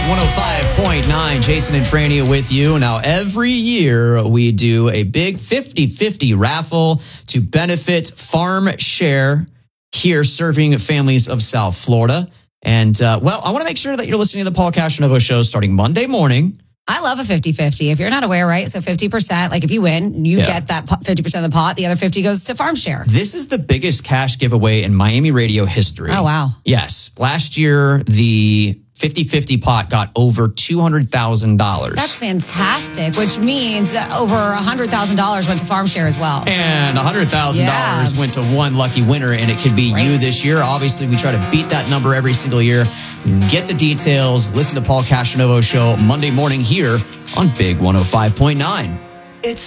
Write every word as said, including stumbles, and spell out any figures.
one oh five point nine, Jason and Franny with you. Now, every year we do a big fifty-fifty raffle to benefit Farm Share here serving families of South Florida. And, uh, well, I want to make sure that you're listening to the Paul Castanovo Show starting Monday morning. I love a fifty-fifty. If you're not aware, right? So fifty percent, like if you win, you Yeah. get that fifty percent of the pot. The other fifty goes to Farm Share. This is the biggest cash giveaway in Miami radio history. Oh, wow. Yes. Last year, the fifty-fifty pot got over two hundred thousand dollars. That's fantastic, which means that over one hundred thousand dollars went to Farm Share as well. And one hundred thousand dollars Yeah. went to one lucky winner, and it could be Great. you this year. Obviously, we try to beat that number every single year. Get the details. Listen to Paul Castanovo Show Monday morning here on Big one oh five point nine. It's